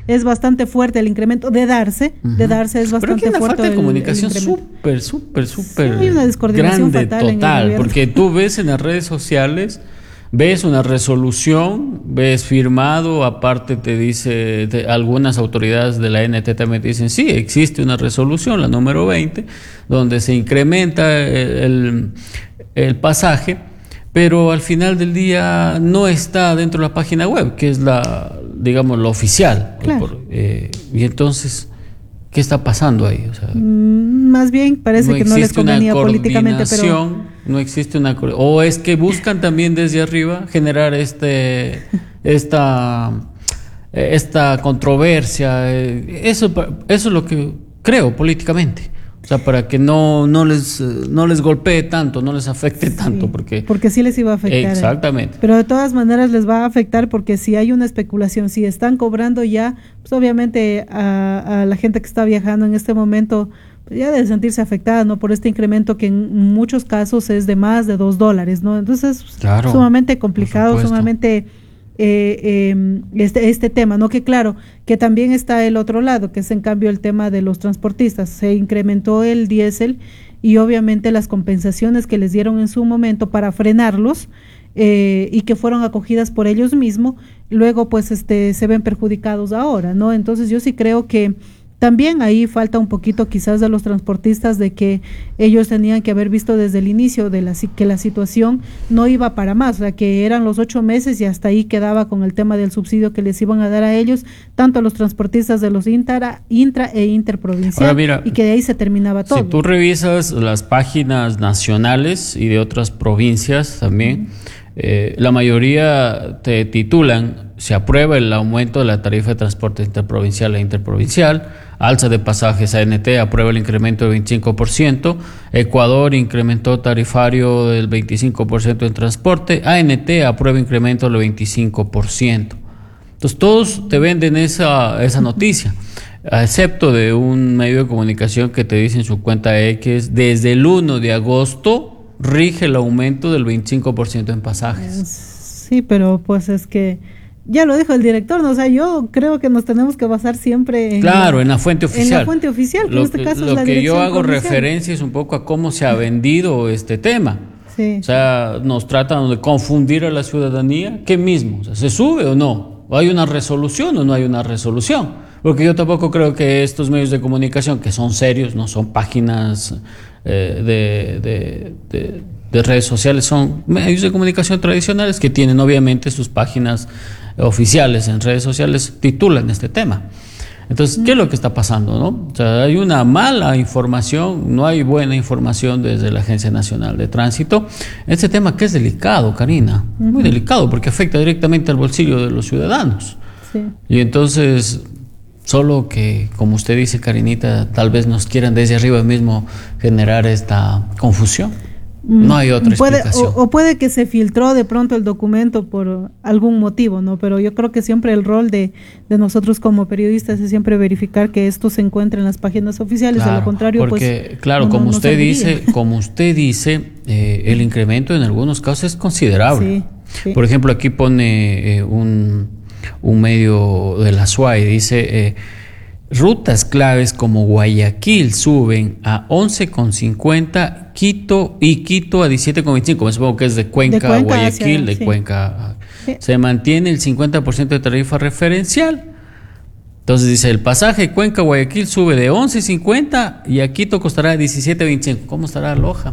es bastante fuerte el incremento de darse es bastante fuerte. Pero aquí hay una falta de comunicación súper hay una descoordinación grande, fatal total, porque tú ves en las redes sociales, ves una resolución, ves firmado, aparte te dice, algunas autoridades de la ANT también te dicen, sí, existe una resolución, la número 20, donde se incrementa el pasaje, pero al final del día no está dentro de la página web, que es digamos, lo oficial. Claro. Y entonces, ¿qué está pasando ahí? O sea, más bien parece que no les convenía políticamente, pero no existe o es que buscan también desde arriba generar esta controversia. Eso es lo que creo políticamente. O sea, para que no les golpee tanto, no les afecte tanto, porque sí les iba a afectar. Exactamente. Pero de todas maneras les va a afectar, porque si hay una especulación, si están cobrando ya, pues obviamente a la gente que está viajando en este momento, pues ya debe sentirse afectada, ¿no? Por este incremento que en muchos casos es de más de $2, ¿no? Entonces, claro, sumamente complicado, sumamente este tema, ¿no? Que claro, que también está el otro lado, que es en cambio el tema de los transportistas. Se incrementó el diésel y obviamente las compensaciones que les dieron en su momento para frenarlos, y que fueron acogidas por ellos mismos, luego pues se ven perjudicados ahora, ¿no? Entonces yo sí creo que también ahí falta un poquito quizás de los transportistas, de que ellos tenían que haber visto desde el inicio que la situación no iba para más, o sea, que eran los 8 meses y hasta ahí quedaba con el tema del subsidio que les iban a dar a ellos, tanto a los transportistas de los intra e interprovincial. Ahora, mira, y que de ahí se terminaba todo. Si tú revisas las páginas nacionales y de otras provincias también, la mayoría te titulan: se aprueba el aumento de la tarifa de transporte interprovincial e interprovincial, alza de pasajes. ANT aprueba el incremento del 25%, Ecuador incrementó tarifario del 25% en transporte, ANT aprueba incremento del 25%. Entonces todos te venden esa noticia, excepto de un medio de comunicación que te dice en su cuenta X: desde el 1 de agosto rige el aumento del 25% en pasajes. Sí, pero pues es que ya lo dijo el director, ¿no? O sea, yo creo que nos tenemos que basar siempre en la fuente oficial. En la fuente oficial, que en este caso es la dirección. Lo que yo hago referencia es un poco a cómo se ha vendido este tema. Sí. O sea, nos tratan de confundir a la ciudadanía. ¿Qué mismo? O sea, ¿se sube o no? ¿O hay una resolución o no hay una resolución? Porque yo tampoco creo que estos medios de comunicación, que son serios, no son páginas de redes sociales, son medios de comunicación tradicionales que tienen obviamente sus páginas oficiales en redes sociales, titulan este tema. Entonces, ¿qué es lo que está pasando, no? O sea, hay una mala información, no hay buena información desde la Agencia Nacional de Tránsito. Este tema que es delicado, Karina, muy delicado, porque afecta directamente al bolsillo de los ciudadanos. Sí. Y entonces, solo que, como usted dice, Karinita, tal vez nos quieran desde arriba mismo generar esta confusión. No hay otra explicación. O puede que se filtró de pronto el documento por algún motivo, ¿no? Pero yo creo que siempre el rol de nosotros como periodistas es siempre verificar que esto se encuentre en las páginas oficiales. Claro, de lo contrario, porque, pues, claro, como usted dice, el incremento en algunos casos es considerable. Sí. Por ejemplo, aquí pone un medio de la SUAI, dice: rutas claves como Guayaquil suben a 11,50, Quito a 17,25. Me supongo que es de Cuenca a Guayaquil, de Cuenca. Sí. Se mantiene el 50% de tarifa referencial. Entonces dice: el pasaje de Cuenca a Guayaquil sube de 11,50 y a Quito costará 17,25. ¿Cómo estará Loja?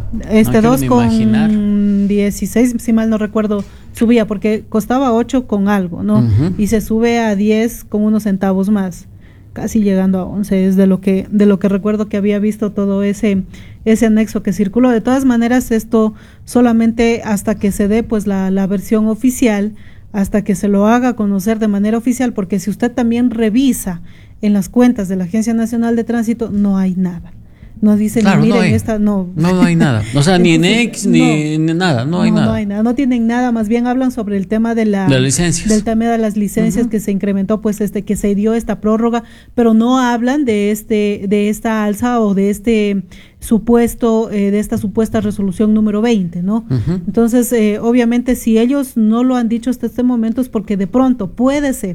2,16, si mal no recuerdo, subía, porque costaba 8 con algo, ¿no? Y se sube a 10 con unos centavos más, casi llegando a 11, es de lo que recuerdo que había visto todo ese anexo que circuló. De todas maneras, esto solamente hasta que se dé pues la versión oficial, hasta que se lo haga conocer de manera oficial, porque si usted también revisa en las cuentas de la Agencia Nacional de Tránsito, no hay nada. No dicen, claro, miren, no hay nada. O sea, ni en X, ni nada, no hay nada. No hay nada, no tienen nada, más bien hablan sobre el tema de las licencias. Del tema de las licencias, que se incrementó, pues que se dio esta prórroga, pero no hablan de esta alza o de esta supuesta resolución número 20, ¿no? Entonces, obviamente, si ellos no lo han dicho hasta este momento es porque de pronto puede ser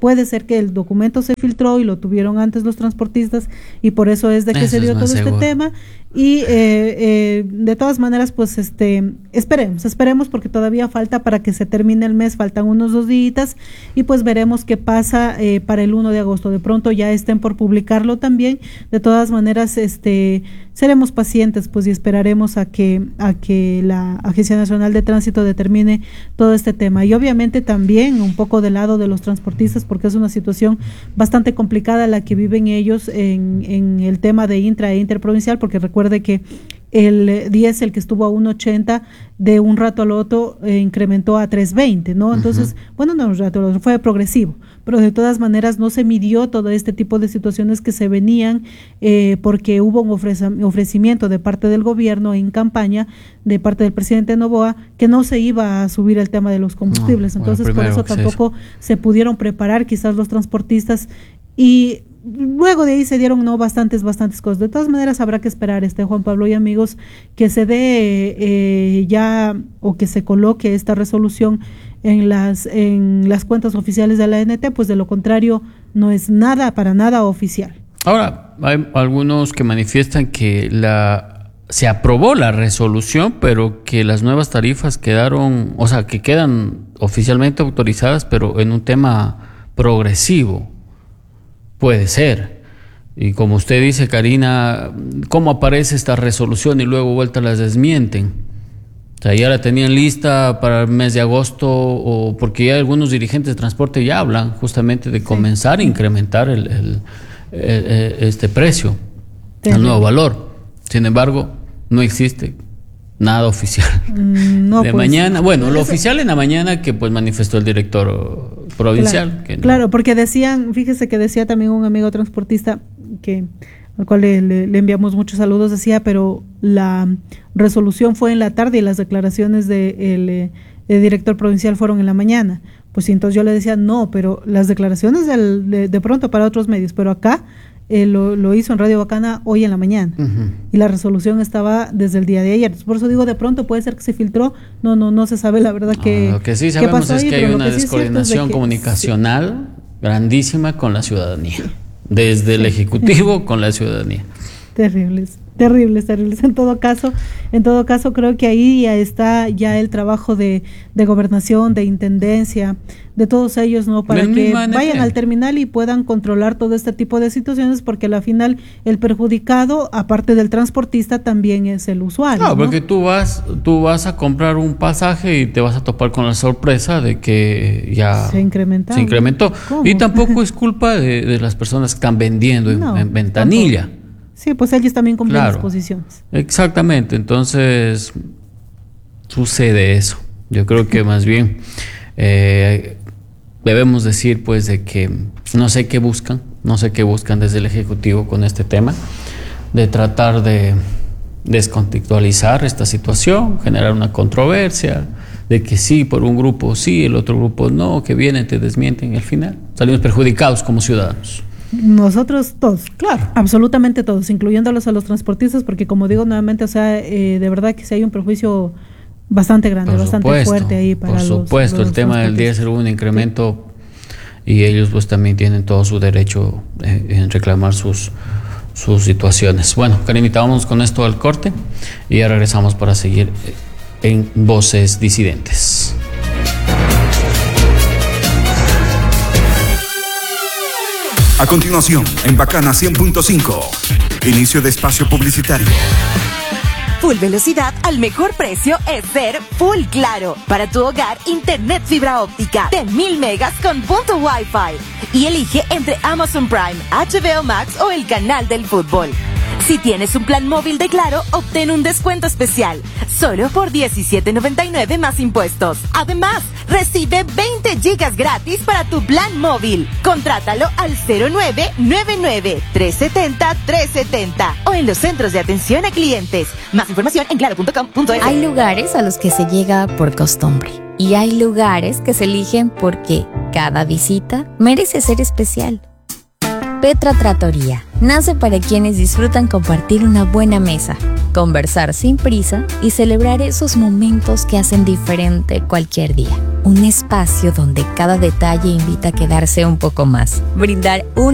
puede ser que el documento se filtró y lo tuvieron antes los transportistas y por eso es de que se dio todo este tema. Y de todas maneras, pues esperemos porque todavía falta para que se termine el mes, faltan unos 2 días y pues veremos qué pasa para el 1 de agosto. De pronto ya estén por publicarlo también. De todas maneras, seremos pacientes pues y esperaremos a que la Agencia Nacional de Tránsito determine todo este tema. Y obviamente también un poco del lado de los transportistas, porque es una situación bastante complicada la que viven ellos en el tema de intra e interprovincial, porque recuerde que el diésel que estuvo a 1.80 de un rato al otro incrementó a 3.20, ¿no? Entonces, bueno, no un rato al otro, fue progresivo, pero de todas maneras no se midió todo este tipo de situaciones que se venían porque hubo un ofrecimiento de parte del gobierno en campaña, de parte del presidente Noboa, que no se iba a subir el tema de los combustibles. Entonces, por eso tampoco se pudieron preparar quizás los transportistas y luego de ahí se dieron bastantes cosas. De todas maneras habrá que esperar, Juan Pablo y amigos, que se dé ya o que se coloque esta resolución en las cuentas oficiales de la ANT, pues de lo contrario no es para nada oficial. Ahora, hay algunos que manifiestan que se aprobó la resolución, pero que las nuevas tarifas quedaron, o sea, que quedan oficialmente autorizadas, pero en un tema progresivo. Puede ser. Y como usted dice, Karina, ¿cómo aparece esta resolución y luego vuelta las desmienten? O sea, ya la tenían lista para el mes de agosto, o porque ya algunos dirigentes de transporte ya hablan justamente de comenzar a incrementar este precio, el nuevo valor. Sin embargo, no existe nada oficial. Mañana, bueno, lo oficial en la mañana que pues manifestó el director provincial. Claro, porque fíjese que decía también un amigo transportista al cual le enviamos muchos saludos, decía, pero la resolución fue en la tarde y las declaraciones del director provincial fueron en la mañana. Pues sí, entonces yo le decía, no, pero las declaraciones de pronto para otros medios, pero acá lo hizo en Radio Bacana hoy en la mañana y la resolución estaba desde el día de ayer. Por eso digo, de pronto puede ser que se filtró, no se sabe la verdad que lo que sí sabemos es que hay una descoordinación es comunicacional grandísima con la ciudadanía, desde el Ejecutivo con la ciudadanía. Terribles. En todo caso creo que ahí ya está el trabajo de gobernación, de intendencia, de todos ellos, ¿no? Para que vayan al terminal y puedan controlar todo este tipo de situaciones, porque al final el perjudicado, aparte del transportista, también es el usuario. Claro, porque tú vas a comprar un pasaje y te vas a topar con la sorpresa de que ya se incrementó. ¿Cómo? Y tampoco es culpa de las personas que están vendiendo en ventanilla. Tampoco. Sí, pues ellos también cumplen las posiciones. Exactamente, entonces sucede eso. Yo creo que más bien debemos decir pues de que no sé qué buscan desde el Ejecutivo con este tema, de tratar de descontextualizar esta situación, generar una controversia, de que sí, por un grupo sí, el otro grupo no, que vienen, te desmienten y al final salimos perjudicados como ciudadanos. Nosotros todos, claro, absolutamente todos, incluyéndolos a los transportistas, porque como digo nuevamente, o sea, de verdad que sí hay un perjuicio bastante grande, bastante fuerte ahí para los. Por supuesto, el tema del diésel hubo un incremento y ellos pues también tienen todo su derecho en reclamar sus situaciones. Bueno, Karinita, vamos con esto al corte y ya regresamos para seguir en Voces Disidentes. A continuación, en Bacana 100.5, inicio de espacio publicitario. Full velocidad al mejor precio es ser Full Claro. Para tu hogar, internet fibra óptica de 1000 megas con punto Wi-Fi. Y elige entre Amazon Prime, HBO Max o el canal del fútbol. Si tienes un plan móvil de Claro, obtén un descuento especial, solo por $17.99 más impuestos. Además, recibe 20 gigas gratis para tu plan móvil. Contrátalo al 0999-370-370 o en los centros de atención a clientes. Más información en claro.com.es. Hay lugares a los que se llega por costumbre y hay lugares que se eligen porque cada visita merece ser especial. Petra Trattoria nace para quienes disfrutan compartir una buena mesa, conversar sin prisa y celebrar esos momentos que hacen diferente cualquier día. Un espacio donde cada detalle invita a quedarse un poco más, brindar un